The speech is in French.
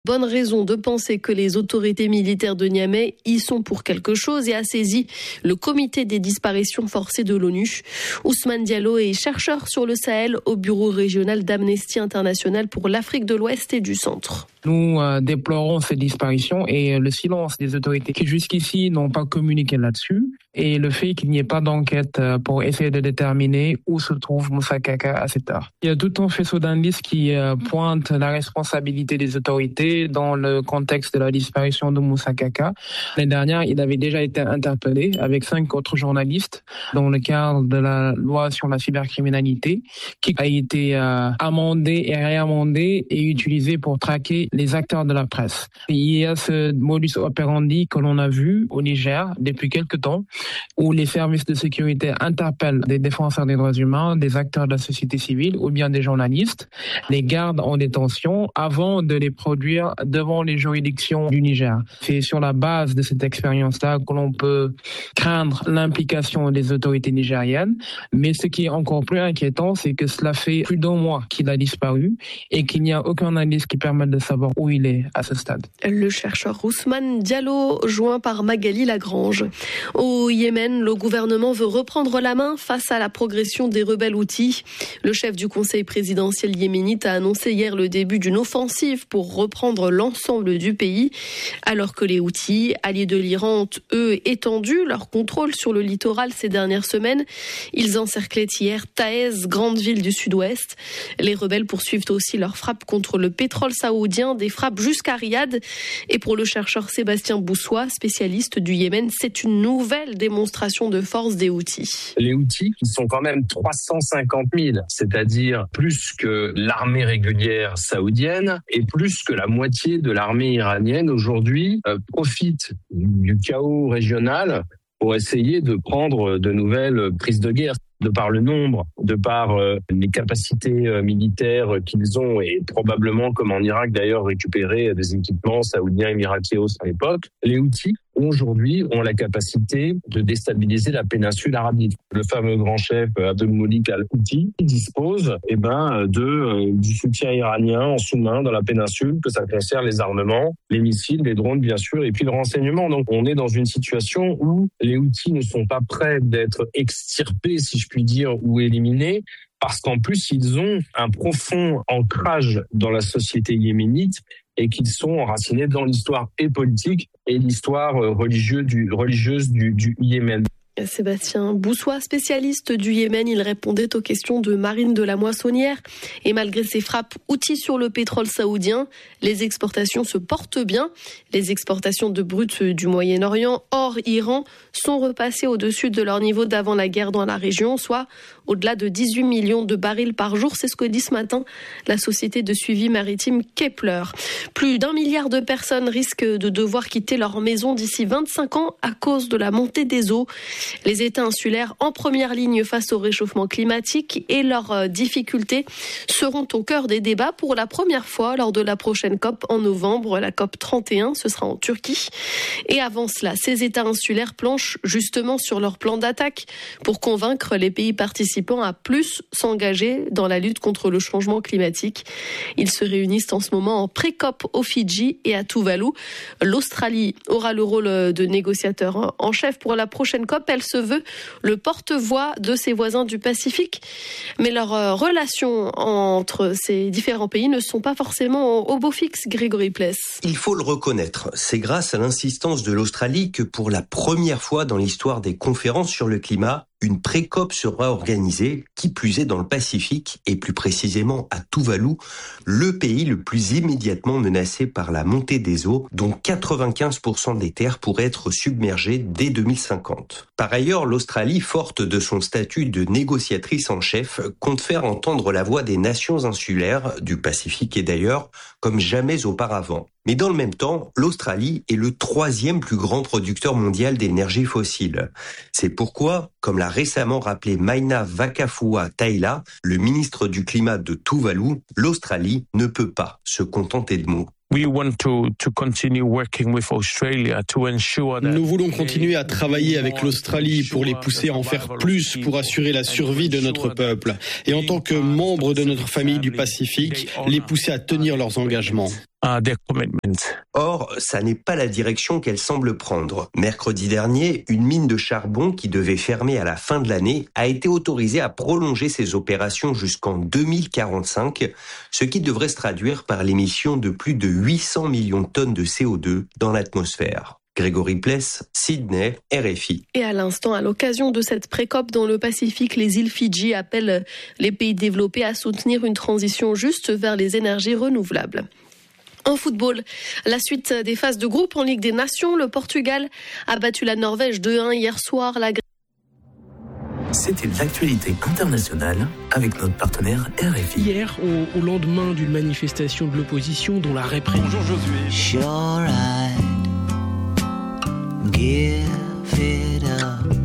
Bonne raison de penser que les autorités militaires de Niamey y sont pour quelque chose et a saisi le comité des disparitions forcées de l'ONU. Ousmane Diallo est chercheur sur le Sahel au bureau régional d'Amnesty International pour l'Afrique de l'Ouest et du Centre. Nous déplorons ces disparitions et le silence des autorités qui jusqu'ici n'ont pas communiqué là-dessus et le fait qu'il n'y ait pas d'enquête pour essayer de déterminer où se trouve Moussa Kaka à cette heure. Il y a tout un faisceau d'indices qui pointe la responsabilité des autorités dans le contexte de la disparition de Moussa Kaka. L'année dernière, il avait déjà été interpellé avec 5 autres journalistes dans le cadre de la loi sur la cybercriminalité qui a été amendée et réamendée et utilisée pour traquer les acteurs de la presse. Il y a ce modus operandi que l'on a vu au Niger depuis quelque temps, où les services de sécurité interpellent des défenseurs des droits humains, des acteurs de la société civile ou bien des journalistes, les gardent en détention avant de les produire devant les juridictions du Niger. C'est sur la base de cette expérience-là que l'on peut craindre l'implication des autorités nigériennes, mais ce qui est encore plus inquiétant, c'est que cela fait plus d'1 mois qu'il a disparu et qu'il n'y a aucun indice qui permette de savoir où il est à ce stade. Le chercheur Ousmane Diallo, joint par Magali Lagrange. Au Yémen, le gouvernement veut reprendre la main face à la progression des rebelles Houthis. Le chef du conseil présidentiel yéménite a annoncé hier le début d'une offensive pour reprendre l'ensemble du pays, alors que les Houthis, alliés de l'Iran, ont eux étendu leur contrôle sur le littoral ces dernières semaines. Ils encerclaient hier Taïz, grande ville du sud-ouest. Les rebelles poursuivent aussi leurs frappes contre le pétrole saoudien, des frappes jusqu'à Riyad. Et pour le chercheur Sébastien Boussois, spécialiste du Yémen, c'est une nouvelle démonstration de force des Houthis. Les Houthis, qui sont quand même 350 000, c'est-à-dire plus que l'armée régulière saoudienne et plus que la moitié de l'armée iranienne aujourd'hui, profitent du chaos régional pour essayer de prendre de nouvelles prises de guerre. De par le nombre, de par les capacités militaires qu'ils ont et probablement, comme en Irak d'ailleurs, récupérer des équipements saoudiens et mirakios à l'époque, les Houthis aujourd'hui ont la capacité de déstabiliser la péninsule arabique. Le fameux grand chef Abdelmoulik al-Houthi dispose du soutien iranien en sous-main dans la péninsule, que ça concerne les armements, les missiles, les drones bien sûr, et puis le renseignement. Donc on est dans une situation où les Houthis ne sont pas prêts d'être extirpés, si je puis dire, ou éliminés, parce qu'en plus ils ont un profond ancrage dans la société yéménite et qu'ils sont enracinés dans l'histoire et politique et l'histoire religieuse du Yémen. Sébastien Boussois, spécialiste du Yémen, il répondait aux questions de Marine de la Moissonnière. Et malgré ces frappes Houthis sur le pétrole saoudien, les exportations se portent bien. Les exportations de brut du Moyen-Orient hors Iran sont repassées au-dessus de leur niveau d'avant la guerre dans la région, soit au-delà de 18 millions de barils par jour. C'est ce que dit ce matin la société de suivi maritime Kepler. Plus d'1 milliard de personnes risquent de devoir quitter leur maison d'ici 25 ans à cause de la montée des eaux. Les États insulaires en première ligne face au réchauffement climatique et leurs difficultés seront au cœur des débats pour la première fois lors de la prochaine COP en novembre, la COP 31, ce sera en Turquie. Et avant cela, ces États insulaires planchent justement sur leur plan d'attaque pour convaincre les pays participants à plus s'engager dans la lutte contre le changement climatique. Ils se réunissent en ce moment en pré-COP aux Fidji et à Tuvalu. L'Australie aura le rôle de négociateur en chef pour la prochaine COP. Elle se veut le porte-voix de ses voisins du Pacifique. Mais leurs relations entre ces différents pays ne sont pas forcément au beau fixe, Grégory Pless. Il faut le reconnaître. C'est grâce à l'insistance de l'Australie que pour la première fois dans l'histoire des conférences sur le climat, une pré-COP sera organisée, qui plus est dans le Pacifique, et plus précisément à Tuvalu, le pays le plus immédiatement menacé par la montée des eaux, dont 95% des terres pourraient être submergées dès 2050. Par ailleurs, l'Australie, forte de son statut de négociatrice en chef, compte faire entendre la voix des nations insulaires, du Pacifique et d'ailleurs, comme jamais auparavant. Mais dans le même temps, l'Australie est le 3e plus grand producteur mondial d'énergie fossile. C'est pourquoi, comme l'a récemment rappelé Maina Vakafua Taila, le ministre du Climat de Tuvalu, l'Australie ne peut pas se contenter de mots. Nous voulons continuer à travailler avec l'Australie pour les pousser à en faire plus pour assurer la survie de notre peuple. Et en tant que membre de notre famille du Pacifique, les pousser à tenir leurs engagements. their commitments. Or, ça n'est pas la direction qu'elle semble prendre. Mercredi dernier, une mine de charbon qui devait fermer à la fin de l'année a été autorisée à prolonger ses opérations jusqu'en 2045, ce qui devrait se traduire par l'émission de plus de 800 millions de tonnes de CO2 dans l'atmosphère. Grégory Pless, Sydney, RFI. Et à l'instant, à l'occasion de cette pré-COP dans le Pacifique, les îles Fidji appellent les pays développés à soutenir une transition juste vers les énergies renouvelables. En football, la suite des phases de groupe en Ligue des Nations, le Portugal a battu la Norvège 2-1 hier soir. C'était l'actualité internationale avec notre partenaire RFI. Hier, au lendemain d'une manifestation de l'opposition dont la répression... Bonjour Josué. Sure I'd give it up.